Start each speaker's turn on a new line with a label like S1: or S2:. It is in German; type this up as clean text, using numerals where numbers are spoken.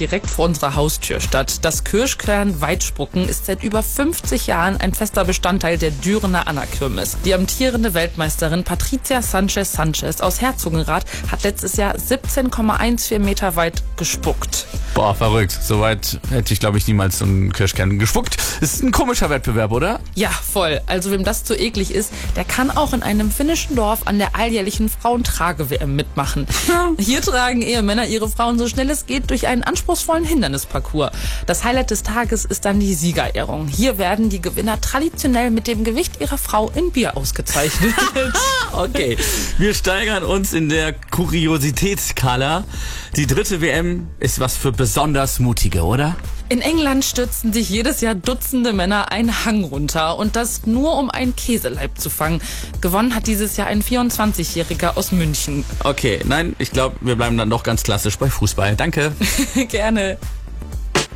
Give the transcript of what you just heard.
S1: direkt vor unserer Haustür statt. Das Kirschkern Weitspucken ist seit über 50 Jahren ein fester Bestandteil der Dürener Anna-Kirmes. Die amtierende Weltmeisterin Patricia Sanchez aus Herzogenrath hat letztes Jahr 17,14 Meter weit gespuckt.
S2: Boah, verrückt. Soweit hätte ich, glaube ich, niemals so einen Kirschkern gespuckt. Das ist ein komischer Wettbewerb, oder?
S1: Ja, voll. Also wem das zu eklig ist, der kann auch in einem finnischen Dorf an der alljährlichen Frauentrage-WM mitmachen. Hier tragen Ehemänner ihre Frauen so schnell es geht durch einen anspruchsvollen Hindernisparcours. Das Highlight des Tages ist dann die Siegerehrung. Hier werden die Gewinner traditionell mit dem Gewicht ihrer Frau in Bier ausgezeichnet.
S2: Okay, wir steigern uns in der Kuriositätsskala. Die 3. WM ist was für besonders Mutige, oder?
S1: In England stürzen sich jedes Jahr Dutzende Männer einen Hang runter und das nur, um einen Käseleib zu fangen. Gewonnen hat dieses Jahr ein 24-Jähriger aus München.
S2: Okay, nein, ich glaube, wir bleiben dann doch ganz klassisch bei Fußball. Danke.
S1: Gerne.